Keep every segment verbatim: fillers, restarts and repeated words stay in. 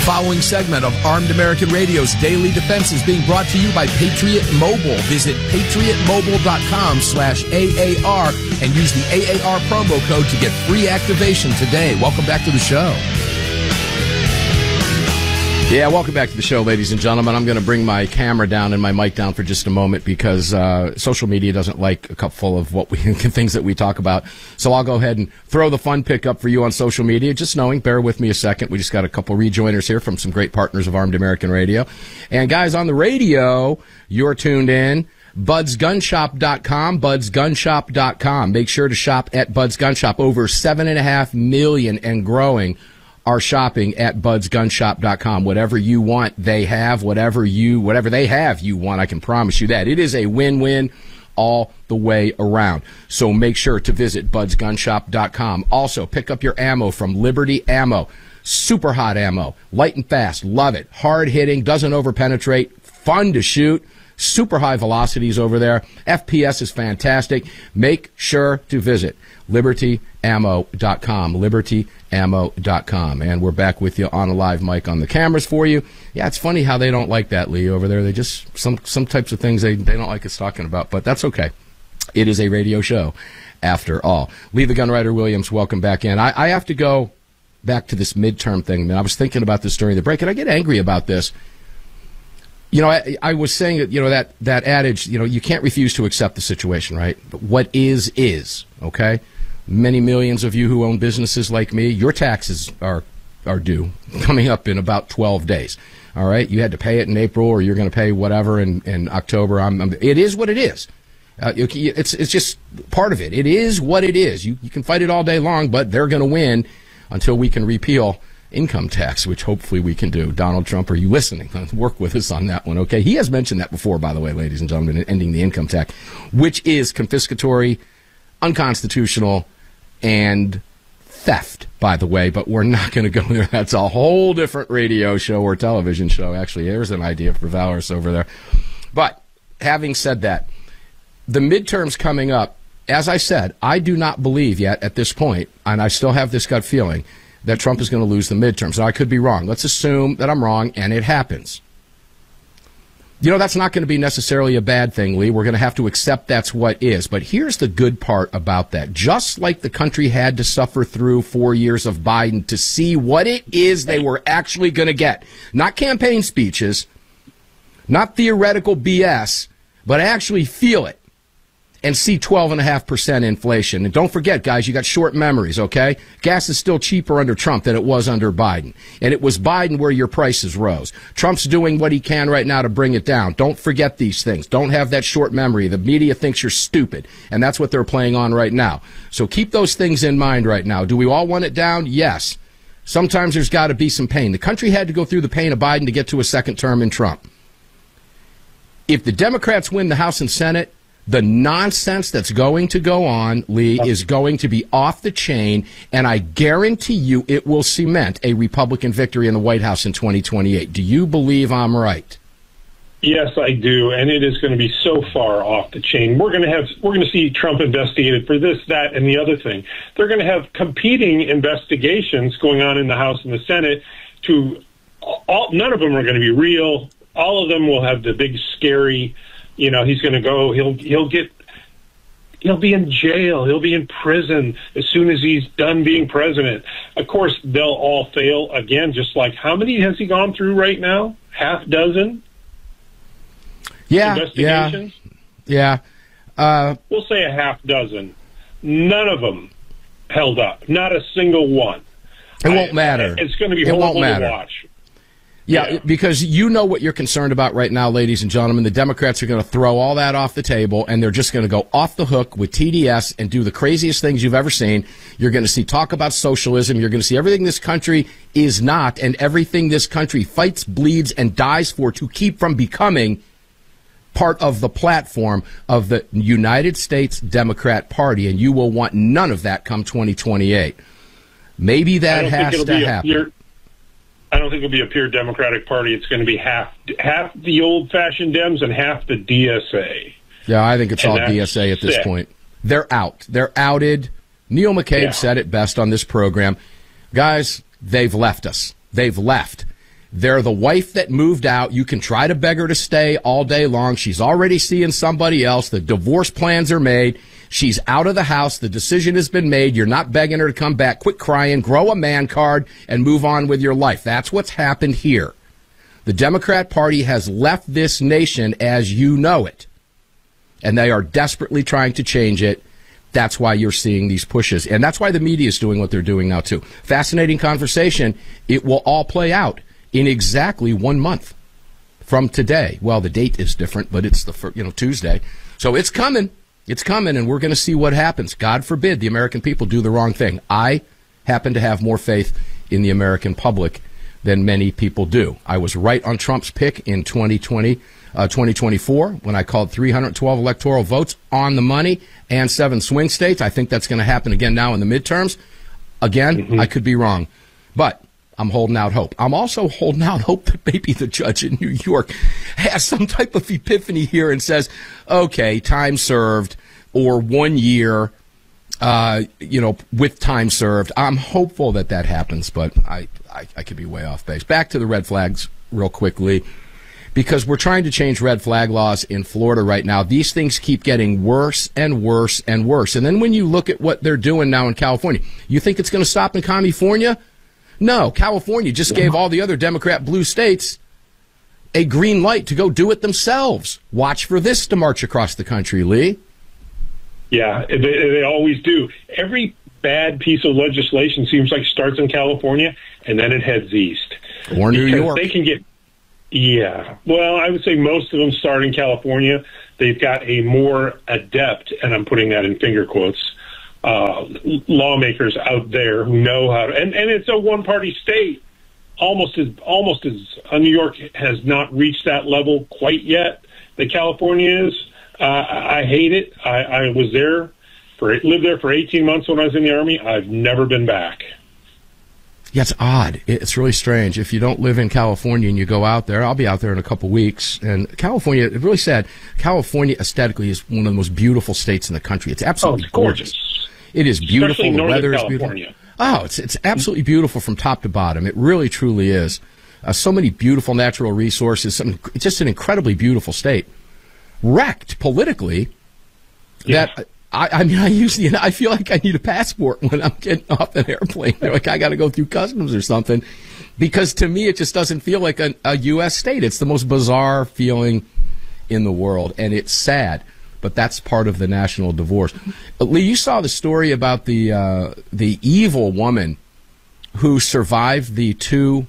following segment of Armed American Radio's Daily Defense is being brought to you by Patriot Mobile. Visit patriotmobile.com slash AAR and use the A A R promo code to get free activation today. Welcome back to the show. Yeah, welcome back to the show, ladies and gentlemen. I'm going to bring my camera down and my mic down for just a moment because uh, social media doesn't like a couple of what we things that we talk about. So I'll go ahead and throw the fun pick up for you on social media. Just knowing, bear with me a second. We just got a couple rejoiners here from some great partners of Armed American Radio. And guys, on the radio, you're tuned in. buds gun shop dot com, buds gun shop dot com. Make sure to shop at Bud's Gun Shop. Over seven and a half million and growing are shopping at buds gun shop dot com. Whatever you want, they have. Whatever you, whatever they have, you want. I can promise you that. It is a win-win all the way around. So make sure to visit buds gun shop dot com. Also, pick up your ammo from Liberty Ammo. Super hot ammo. Light and fast. Love it. Hard hitting. Doesn't over-penetrate. Fun to shoot. Super high velocities over there. F P S is fantastic. Make sure to visit liberty ammo dot com. liberty ammo dot com. And we're back with you on a live mic on the cameras for you. Yeah, it's funny how they don't like that, Lee, over there. They just, some some types of things they, they don't like us talking about, but that's okay. It is a radio show, after all. Lee the Gunwriter Williams, welcome back in. I, I have to go back to this midterm thing, man. I was thinking about this during the break, and I get angry about this. You know, I, I was saying that, you know, that, that adage, you know, you can't refuse to accept the situation, right? But what is, is, okay? Many millions of you who own businesses like me, your taxes are are due, coming up in about twelve days, all right? You had to pay it in April, or you're going to pay whatever in, in October. I'm, I'm, it is what it is. Uh, it's, it's just part of it. It is what it is. You, you can fight it all day long, but they're going to win until we can repeal income tax, which hopefully we can do. Donald Trump, are you listening? Work with us on that one, okay? He has mentioned that before, by the way, ladies and gentlemen, ending the income tax, which is confiscatory, unconstitutional, and theft, by the way, but we're not going to go there. That's a whole different radio show or television show. Actually, there's an idea for Valorous over there. But having said that, the midterms coming up, as I said, I do not believe yet at this point, and I still have this gut feeling, that Trump is going to lose the midterms. Now, I could be wrong. Let's assume that I'm wrong, and it happens. You know, that's not going to be necessarily a bad thing, Lee. We're going to have to accept that's what is. But here's the good part about that. Just like the country had to suffer through four years of Biden to see what it is they were actually going to get. Not campaign speeches, not theoretical B S, but actually feel it. And see twelve point five percent inflation. And don't forget, guys, you got short memories, okay? Gas is still cheaper under Trump than it was under Biden. And it was Biden where your prices rose. Trump's doing what he can right now to bring it down. Don't forget these things. Don't have that short memory. The media thinks you're stupid. And that's what they're playing on right now. So keep those things in mind right now. Do we all want it down? Yes. Sometimes there's got to be some pain. The country had to go through the pain of Biden to get to a second term in Trump. If the Democrats win the House and Senate, the nonsense that's going to go on, Lee, is going to be off the chain, and I guarantee you it will cement a Republican victory in the White House in twenty twenty-eight. Do you believe I'm right? Yes, I do, and it is going to be so far off the chain. We're going to have we're going to see Trump investigated for this, that, and the other thing. They're going to have competing investigations going on in the House and the Senate. To all, none of them are going to be real. All of them will have the big scary. You know, he's going to go, he'll he'll get, he'll be in jail, he'll be in prison as soon as he's done being president. Of course, they'll all fail again, just like, how many has he gone through right now? Half dozen? Yeah, investigations? Yeah, yeah. Uh, we'll say a half dozen. None of them held up. Not a single one. It won't I, matter. It's going to be it horrible won't matter. to watch. Yeah, yeah, because you know what you're concerned about right now, ladies and gentlemen. The Democrats are going to throw all that off the table, and they're just going to go off the hook with T D S and do the craziest things you've ever seen. You're going to see talk about socialism. You're going to see everything this country is not and everything this country fights, bleeds, and dies for to keep from becoming part of the platform of the United States Democrat Party, and you will want none of that come twenty twenty-eight. Maybe that has to happen. I don't think it'll be a pure Democratic Party. It's going to be half half the old-fashioned Dems and half the D S A. Yeah, I think it's and all D S A at this sick. point. They're out. They're outed. Neil McCabe yeah. said it best on this program. Guys, they've left us. They've left. They're the wife that moved out. You can try to beg her to stay all day long. She's already seeing somebody else. The divorce plans are made. She's out of the house. The decision has been made. You're not begging her to come back. Quit crying. Grow a man card and move on with your life. That's what's happened here. The Democrat Party has left this nation as you know it, and they are desperately trying to change it. That's why you're seeing these pushes, and that's why the media is doing what they're doing now, too. Fascinating conversation. It will all play out in exactly one month from today. Well, the date is different, but it's the fir- you know Tuesday. So it's coming. It's coming, and we're going to see what happens. God forbid the American people do the wrong thing. I happen to have more faith in the American public than many people do. I was right on Trump's pick in twenty twenty, uh, twenty twenty-four when I called three hundred twelve electoral votes on the money and seven swing states. I think that's going to happen again now in the midterms. Again, mm-hmm. I could be wrong, but I'm holding out hope. I'm also holding out hope that maybe the judge in New York has some type of epiphany here and says, okay, time served or one year, uh, you know, with time served. I'm hopeful that that happens, but I, I, I could be way off base. Back to the red flags real quickly, because we're trying to change red flag laws in Florida right now. These things keep getting worse and worse and worse. And then when you look at what they're doing now in California, you think it's going to stop in California? No, California just gave all the other Democrat blue states a green light to go do it themselves. Watch for this to march across the country, Lee. Yeah, they, they always do. Every bad piece of legislation seems like starts in California and then it heads east. Or New because York. They can get, yeah. Well, I would say most of them start in California. They've got a more adept, and I'm putting that in finger quotes, Uh, lawmakers out there who know how to, and, and it's a one-party state. Almost as almost as uh, New York has not reached that level quite yet that California is. Uh, I hate it. I, I was there for lived there for eighteen months when I was in the Army. I've never been back. Yeah, it's odd. It's really strange. If you don't live in California and you go out there, I'll be out there in a couple weeks. And California, it's really sad. California aesthetically is one of the most beautiful states in the country. It's absolutely oh, it's gorgeous. gorgeous. It is beautiful. Especially the weather California. is beautiful. Oh, it's it's absolutely beautiful from top to bottom. It really, truly is. Uh, so many beautiful natural resources. Some, it's just an incredibly beautiful state. Wrecked politically. Yeah. That I, I mean, I usually I feel like I need a passport when I'm getting off an airplane. Like I got to go through customs or something, because to me it just doesn't feel like a, a U S state. It's the most bizarre feeling in the world, and it's sad. But that's part of the national divorce. Lee, you saw the story about the uh, the evil woman who survived the two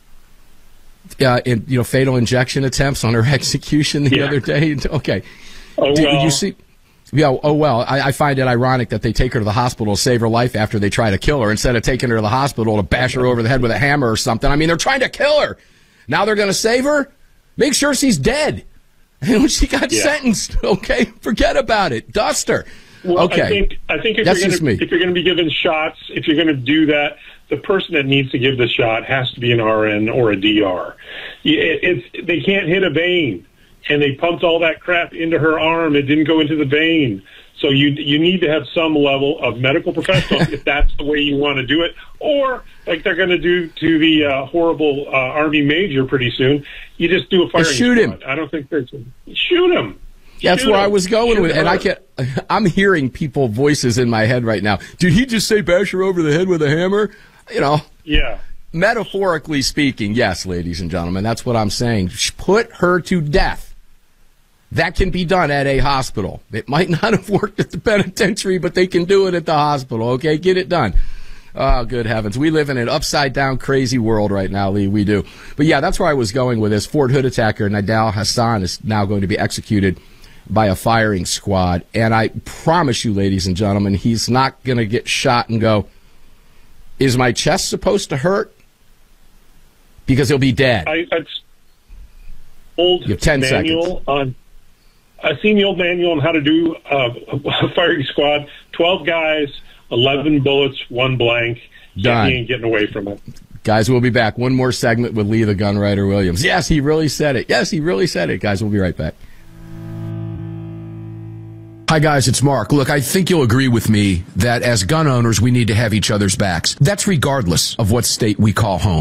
uh, in, you know fatal injection attempts on her execution the yeah. other day. Okay, oh, did well. you see? Yeah. Oh well. I, I find it ironic that they take her to the hospital to save her life after they try to kill her, instead of taking her to the hospital to bash her over the head with a hammer or something. I mean, they're trying to kill her. Now they're going to save her. Make sure she's dead. And when she got yeah. sentenced, okay, forget about it. Dust her. Well, okay. I think, I think if, That's you're just gonna, me. if you're going to be given shots, if you're going to do that, the person that needs to give the shot has to be an R N or a D R. It, it's, they can't hit a vein, and they pumped all that crap into her arm. It didn't go into the vein. So you you need to have some level of medical professional if that's the way you want to do it. Or, like they're going to do to the uh, horrible uh, Army major pretty soon, you just do a firing shoot squad. him. I don't think there's a, shoot him. That's shoot where him. I was going shoot with it. And her. I can't, I'm hearing people voices in my head right now. Did he just say bash her over the head with a hammer? You know. Yeah. Metaphorically speaking, yes, ladies and gentlemen, that's what I'm saying. Put her to death. That can be done at a hospital. It might not have worked at the penitentiary, but they can do it at the hospital, okay? Get it done. Oh, good heavens. We live in an upside-down, crazy world right now, Lee. We do. But, yeah, that's where I was going with this. Fort Hood attacker Nidal Hassan is now going to be executed by a firing squad. And I promise you, ladies and gentlemen, he's not going to get shot and go, is my chest supposed to hurt? Because he'll be dead. I, it's old you have ten manual seconds. on. I've seen the old manual on how to do uh, a firing squad. Twelve guys, eleven bullets, one blank. Done. He ain't getting away from it. Guys, we'll be back. One more segment with Lee the Gunwriter Williams. Yes, he really said it. Yes, he really said it. Guys, we'll be right back. Hi, guys, it's Mark. Look, I think you'll agree with me that as gun owners, we need to have each other's backs. That's regardless of what state we call home.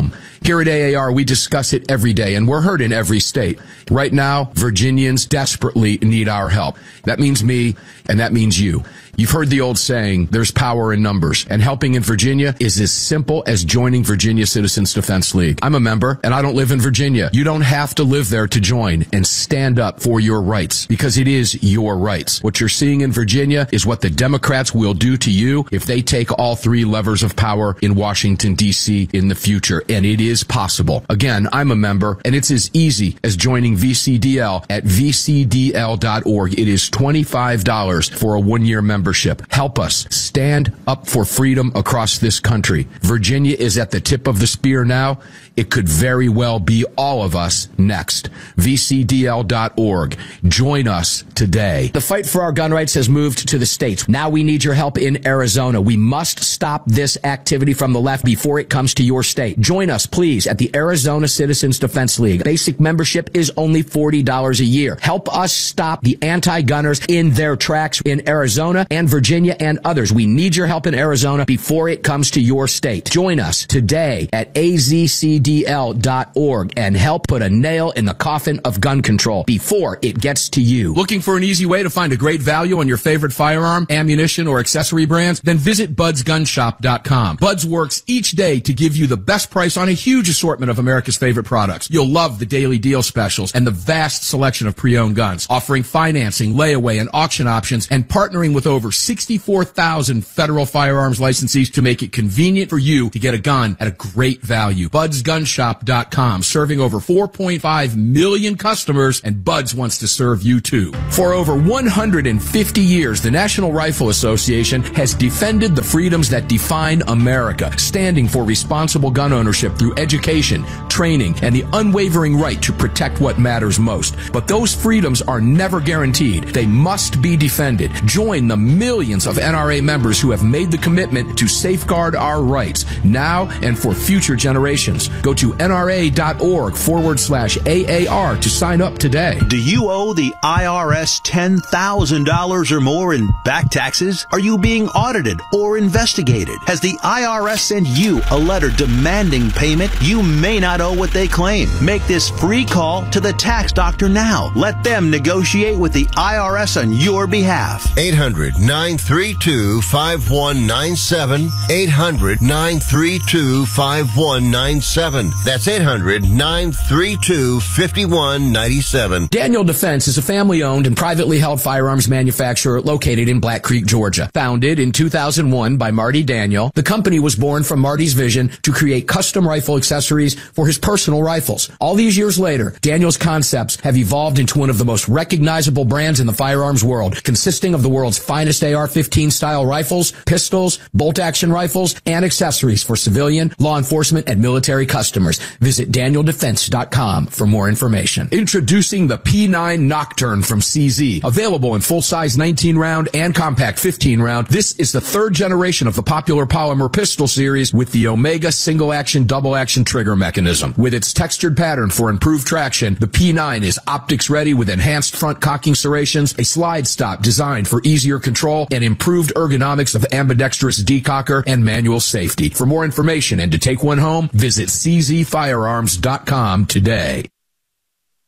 Here at A A R, we discuss it every day, and we're heard in every state. Right now, Virginians desperately need our help. That means me, and that means you. You've heard the old saying, there's power in numbers, and helping in Virginia is as simple as joining Virginia Citizens Defense League. I'm a member, and I don't live in Virginia. You don't have to live there to join and stand up for your rights, because it is your rights. What you're seeing in Virginia is what the Democrats will do to you if they take all three levers of power in Washington, D C in the future, and it is possible. Again, I'm a member, and it's as easy as joining V C D L at v c d l dot org. It is twenty-five dollars for a one-year membership. Help us stand up for freedom across this country. Virginia is at the tip of the spear now. It could very well be all of us next. v c d l dot org. Join us today. The fight for our gun rights has moved to the states. Now we need your help in Arizona. We must stop this activity from the left before it comes to your state. Join us, please, at the Arizona Citizens Defense League. Basic membership is only forty dollars a year. Help us stop the anti-gunners in their tracks in Arizona and Virginia and others. We need your help in Arizona before it comes to your state. Join us today at a z c d l dot org and help put a nail in the coffin of gun control before it gets to you. Looking for an easy way to find a great value on your favorite firearm, ammunition, or accessory brands? Then visit buds gun shop dot com. Buds works each day to give you the best price on a huge assortment of America's favorite products. You'll love the daily deal specials and the vast selection of pre-owned guns, offering financing, layaway, and auction options, and partnering with over sixty-four thousand federal firearms licensees to make it convenient for you to get a gun at a great value. buds gun shop dot com, serving over four point five million customers, and Buds wants to serve you too. For over one hundred fifty years, the National Rifle Association has defended the freedoms that define America, standing for responsible gun ownership through education, training, and the unwavering right to protect what matters most. But those freedoms are never guaranteed. They must be defended. Join the millions of N R A members who have made the commitment to safeguard our rights now and for future generations. Go to nra.org forward slash AAR to sign up today. Do you owe the I R S ten thousand dollars or more in back taxes? Are you being audited or investigated? Has the I R S sent you a letter demanding payment? You may not owe what they claim. Make this free call to the tax doctor now. Let them negotiate with the I R S on your behalf. eight hundred nine three two five one nine seven. eight hundred nine three two five one nine seven. That's eight hundred nine three two five one nine seven. Daniel Defense is a family-owned and privately held firearms manufacturer located in Black Creek, Georgia. Founded in two thousand one by Marty Daniel, the company was born from Marty's vision to create custom rifle accessories for his personal rifles. All these years later, Daniel's concepts have evolved into one of the most recognizable brands in the firearms world, consisting of the world's finest A R fifteen style rifles, pistols, bolt-action rifles, and accessories for civilian, law enforcement, and military customers. Visit daniel defense dot com for more information. Introducing the P nine Nocturne from C Z. Available in full-size nineteen round and compact fifteen round, this is the third generation of the popular polymer pistol series with the Omega single-action, double-action trigger mechanism. With its textured pattern for improved traction, the P nine is optics-ready with enhanced front cocking serrations, a slide stop designed for easier control, and improved ergonomics of ambidextrous decocker and manual safety. For more information and to take one home, visit c z firearms dot com today.